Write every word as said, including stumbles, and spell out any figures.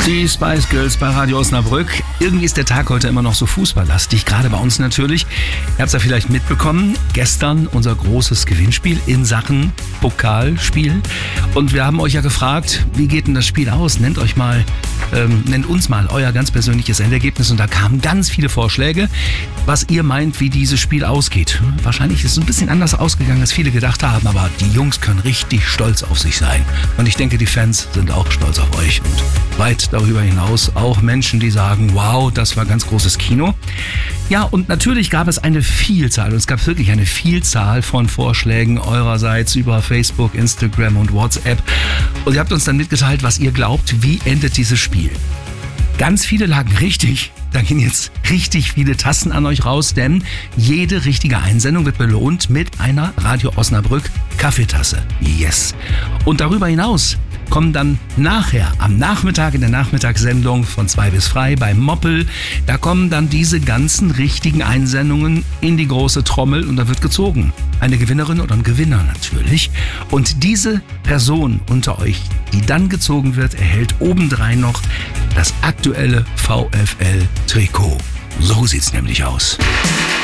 Die Spice Girls bei Radio Osnabrück. Irgendwie ist der Tag heute immer noch so fußballlastig, gerade bei uns natürlich. Ihr habt es ja vielleicht mitbekommen, gestern unser großes Gewinnspiel in Sachen Pokalspiel. Und wir haben euch ja gefragt, wie geht denn das Spiel aus? Nennt euch mal, ähm, nennt uns mal euer ganz persönliches Endergebnis. Und da kamen ganz viele Vorschläge, was ihr meint, wie dieses Spiel ausgeht. Wahrscheinlich ist es ein bisschen anders ausgegangen, als viele gedacht haben, aber die Jungs können richtig stolz auf sich sein. Und ich denke, die Fans sind auch stolz auf euch und weit darüber hinaus auch Menschen, die sagen, wow, das war ganz großes Kino. Ja, und natürlich gab es eine Vielzahl, und es gab wirklich eine Vielzahl von Vorschlägen eurerseits über Facebook, Instagram und WhatsApp. Und ihr habt uns dann mitgeteilt, was ihr glaubt, wie endet dieses Spiel. Ganz viele lagen richtig. Da gehen jetzt richtig viele Tassen an euch raus, denn jede richtige Einsendung wird belohnt mit einer Radio Osnabrück Kaffeetasse. Yes. Und darüber hinaus kommen dann nachher, am Nachmittag in der Nachmittagssendung von zwei bis frei bei Moppel, da kommen dann diese ganzen richtigen Einsendungen in die große Trommel und da wird gezogen. Eine Gewinnerin oder ein Gewinner natürlich. Und diese Person unter euch, die dann gezogen wird, erhält obendrein noch das aktuelle VfL-Trikot. So sieht's nämlich aus.